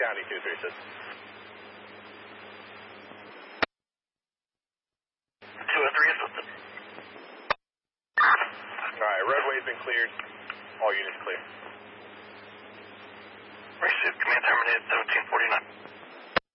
County 236. 203 assisted. Alright, roadway's been cleared. All units clear. Received. Command terminated 1749.